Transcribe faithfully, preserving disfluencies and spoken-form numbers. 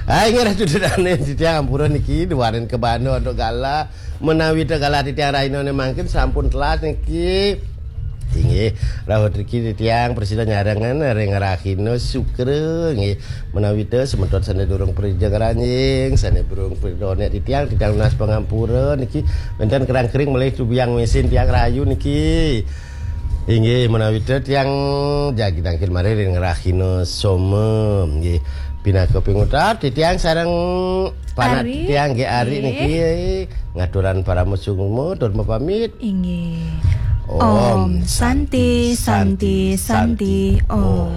Ah ngira dudane titiang ampura niki duwanen kebano untuk gala menawi tegala titiang rainone mangkin sampun telas niki. Inggih rawuh niki titiang presiden nyarengan ring rahino sukre nggih menawi teu sementot sane durung prijeng ranjing sane burung pridone titiang titiang nas pangampura niki benten kerang-kering melih cubiang mesin tiang rayu niki. Inggih menawi teu tiang jagi tangkil mari ring rahino some nggih pinaka pingutar titiang sareng panat titiang nggih ari niki ngaturan para musuhmu tur pamit. Inggih. Om Santi Santi Santi Om.